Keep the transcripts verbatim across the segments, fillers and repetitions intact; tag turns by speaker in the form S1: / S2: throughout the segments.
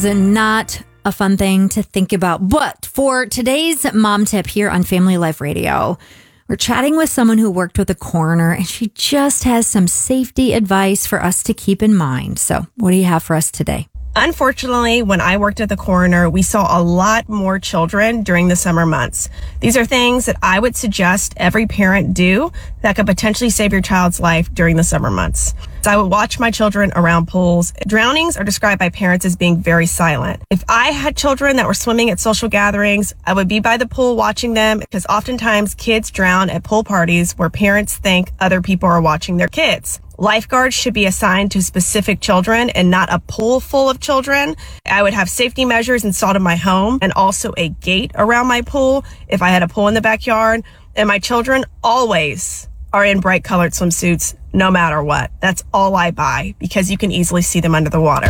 S1: Not a fun thing to think about. But for today's mom tip here on Family Life Radio, we're chatting with someone who worked with a coroner, and she just has some safety advice for us to keep in mind. So what do you have for us today?
S2: Unfortunately, when I worked at the coroner, we saw a lot more children during the summer months. These are things that I would suggest every parent do that could potentially save your child's life during the summer months. So I would watch my children around pools. Drownings are described by parents as being very silent. If I had children that were swimming at social gatherings, I would be by the pool watching them, because oftentimes kids drown at pool parties where parents think other people are watching their kids. Lifeguards should be assigned to specific children and not a pool full of children. I would have safety measures installed in my home and also a gate around my pool if I had a pool in the backyard. And my children always are in bright colored swimsuits, no matter what. That's all I buy, because you can easily see them under the water.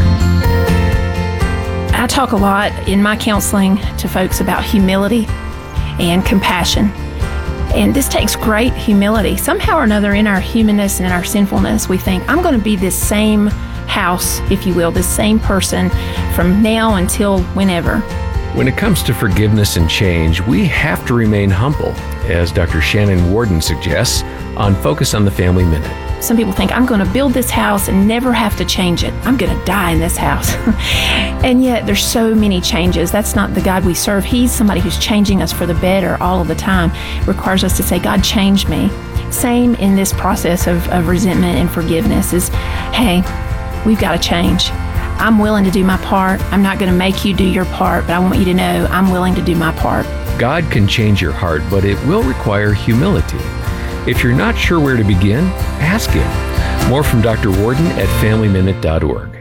S3: I talk a lot in my counseling to folks about humility and compassion. And this takes great humility. Somehow or another, in our humanness and in our sinfulness, we think, I'm going to be this same house, if you will, this same person from now until whenever.
S4: When it comes to forgiveness and change, we have to remain humble, as Doctor Shannon Worden suggests on Focus on the Family Minute.
S3: Some people think, I'm going to build this house and never have to change it. I'm going to die in this house. And yet there's so many changes. That's not the God we serve. He's somebody who's changing us for the better all of the time. It requires us to say, God, change me. Same in this process of, of resentment and forgiveness is, hey, we've got to change. I'm willing to do my part. I'm not going to make you do your part, but I want you to know I'm willing to do my part.
S4: God can change your heart, but it will require humility. If you're not sure where to begin, ask Him. More from Doctor Worden at family minute dot org.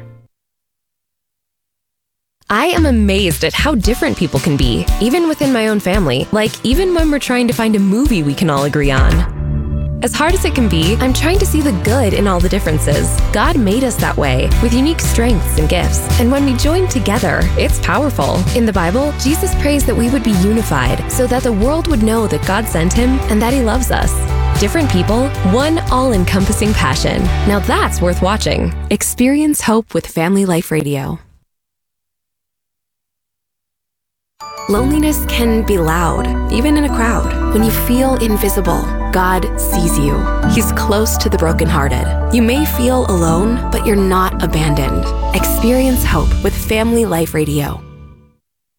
S5: I am amazed at how different people can be, even within my own family. Like, even when we're trying to find a movie we can all agree on. As hard as it can be, I'm trying to see the good in all the differences. God made us that way, with unique strengths and gifts. And when we join together, it's powerful. In the Bible, Jesus prays that we would be unified so that the world would know that God sent Him and that He loves us. Different people, one all-encompassing passion. Now that's worth watching. Experience hope with Family Life Radio. Loneliness can be loud, even in a crowd. When you feel invisible, God sees you. He's close to the brokenhearted. You may feel alone, but you're not abandoned. Experience hope with Family Life Radio.